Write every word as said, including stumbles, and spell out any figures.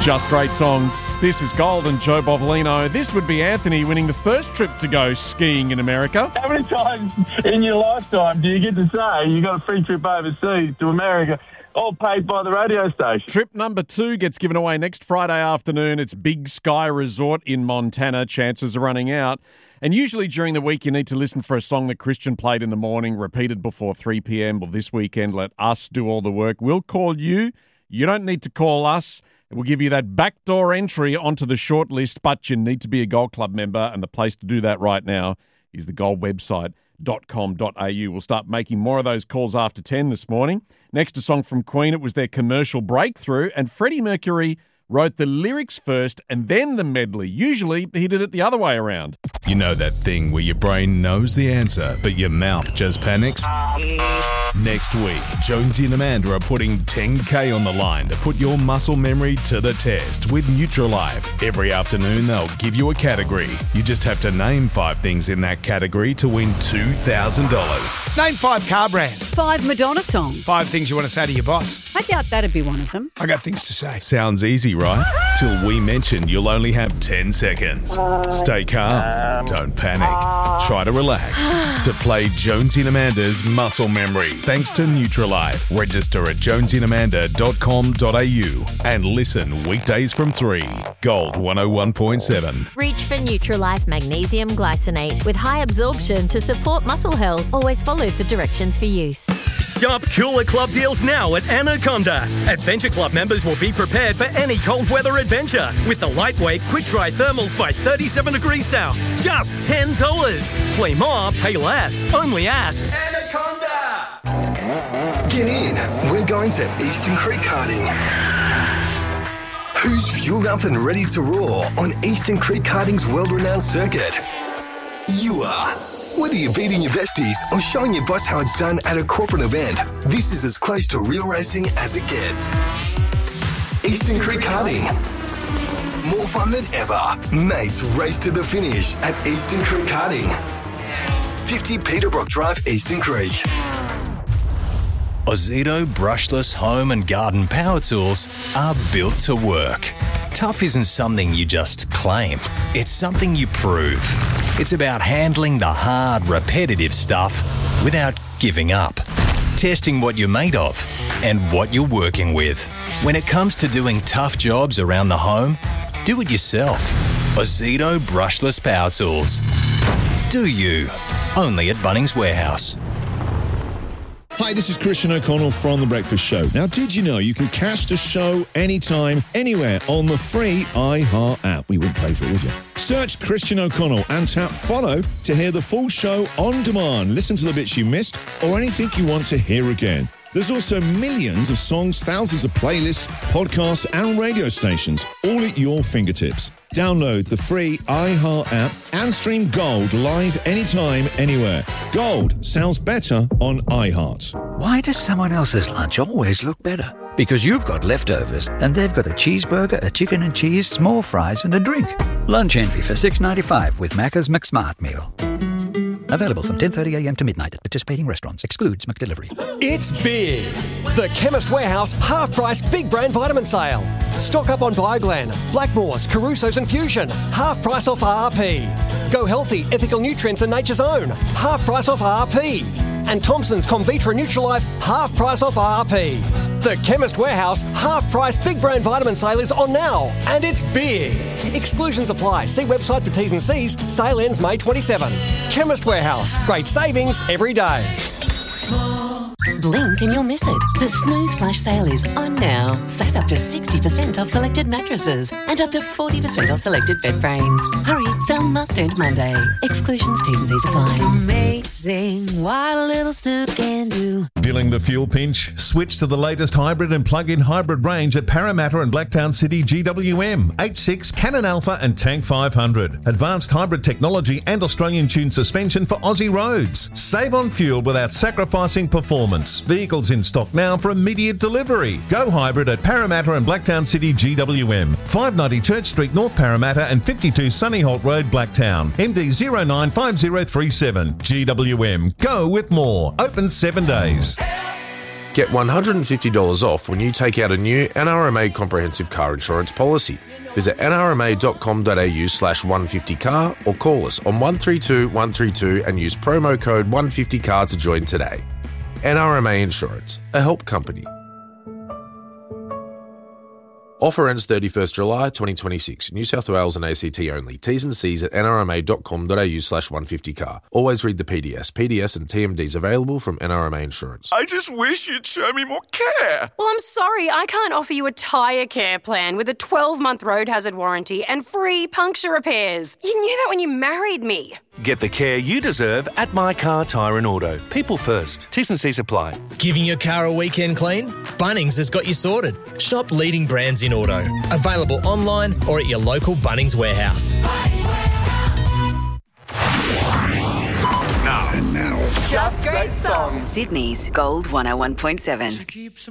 Just great songs. This is Gold and Joe Bovolino. This would be Anthony winning the first trip to go skiing in America. How many times in your lifetime do you get to say you got a free trip overseas to America, all paid by the radio station? Trip number two gets given away next Friday afternoon. It's Big Sky Resort in Montana. Chances are running out. And usually during the week you need to listen for a song that Christian played in the morning, repeated before three p.m. Well, this weekend, let us do all the work. We'll call you. You don't need to call us. We'll give you that backdoor entry onto the short list, but you need to be a Gold Club member, and the place to do that right now is the gold website dot com dot a u. We'll start making more of those calls after ten this morning. Next, a song from Queen. It was their commercial breakthrough, and Freddie Mercury wrote the lyrics first and then the medley. Usually, he did it the other way around. You know that thing where your brain knows the answer, but your mouth just panics? Next week, Jonesy and Amanda are putting ten K on the line to put your muscle memory to the test with Nutrilife. Every afternoon, they'll give you a category. You just have to name five things in that category to win two thousand dollars. Name five car brands. Five Madonna songs. Five things you want to say to your boss. I doubt that'd be one of them. I got things to say. Sounds easy, right? Till we mention you'll only have ten seconds. Stay calm. Don't panic. Try to relax. To play Jonesy and Amanda's Muscle Memory. Thanks to Nutrilife. Register at jonesy and amanda dot com dot a u and listen weekdays from three. Gold one oh one point seven. Reach for Nutrilife Magnesium Glycinate with high absorption to support muscle health. Always follow the directions for use. Shop Cooler Club deals now at Anaconda. Adventure Club members will be prepared for any cold weather adventure with the lightweight quick dry thermals by thirty-seven degrees south. Just ten dollars. Play more, pay less. Only at Anaconda. Get in. We're going to Eastern Creek Karting. Who's fueled up and ready to roar on Eastern Creek Karting's world-renowned circuit? You are. Whether you're beating your besties or showing your boss how it's done at a corporate event, this is as close to real racing as it gets. Eastern Creek Karting. More fun than ever. Mates race to the finish at Eastern Creek Karting. fifty Peterbrook Drive, Eastern Creek. Ozito brushless home and garden power tools are built to work. Tough isn't something you just claim. It's something you prove. It's about handling the hard, repetitive stuff without giving up. Testing what you're made of and what you're working with. When it comes to doing tough jobs around the home, do it yourself. Ozito brushless power tools. Do you. Only at Bunnings Warehouse. Hi, this is Christian O'Connell from The Breakfast Show. Now, did you know you can catch the show anytime, anywhere on the free iHeart app? We wouldn't pay for it, would you? Search Christian O'Connell and tap follow to hear the full show on demand. Listen to the bits you missed or anything you want to hear again. There's also millions of songs, thousands of playlists, podcasts and radio stations, all at your fingertips. Download the free iHeart app and stream Gold live anytime, anywhere. Gold sounds better on iHeart. Why does someone else's lunch always look better? Because you've got leftovers and they've got a cheeseburger, a chicken and cheese, small fries and a drink. Lunch envy for six dollars ninety-five with Macca's McSmart Meal. Available from ten thirty a.m. to midnight at participating restaurants. Excludes McDelivery. It's big. The Chemist Warehouse half-price big brand vitamin sale. Stock up on Bioglan, Blackmores, Caruso's and Fusion. Half price off R R P. Go Healthy, Ethical Nutrients and Nature's Own. Half price off R R P. And Thompson's Comvitra Nutrilife, half price off R R P. The Chemist Warehouse half-price big brand vitamin sale is on now, and it's big. Exclusions apply. See website for T's and C's. Sale ends May twenty-seventh. Chemist Warehouse. Great savings every day. Blink and you'll miss it. The Snooze Flash Sale is on now. Save up to sixty percent off selected mattresses and up to forty percent off selected bed frames. Hurry, sale must end Monday. Exclusions, T's and C's apply. Amazing what a little snooze can do. Feeling the fuel pinch? Switch to the latest hybrid and plug-in hybrid range at Parramatta and Blacktown City G W M. H six, Canon Alpha and Tank five hundred. Advanced hybrid technology and Australian-tuned suspension for Aussie roads. Save on fuel without sacrificing performance. Vehicles in stock now for immediate delivery. Go hybrid at Parramatta and Blacktown City G W M. five ninety Church Street, North Parramatta and fifty-two Sunnyholt Road, Blacktown. M D zero nine five zero three seven. G W M. Go with more. Open seven days. Get one hundred fifty dollars off when you take out a new N R M A comprehensive car insurance policy. Visit nrma.com.au slash 150car or call us on one three two one three two and use promo code one fifty car to join today. N R M A Insurance, a help company. Offer ends thirty-first July twenty twenty-six. New South Wales and A C T only. T's and C's at nrma.com.au slash 150car. Always read the P D S. P D S and T M Ds available from N R M A Insurance. I just wish you'd show me more care. Well, I'm sorry, I can't offer you a tyre care plan with a twelve-month road hazard warranty and free puncture repairs. You knew that when you married me. Get the care you deserve at My Car Tyre and Auto. People first. T's and C's apply. Giving your car a weekend clean? Bunnings has got you sorted. Shop leading brands in auto. Available online or at your local Bunnings warehouse. Now. Just great songs. Sydney's Gold one oh one point seven.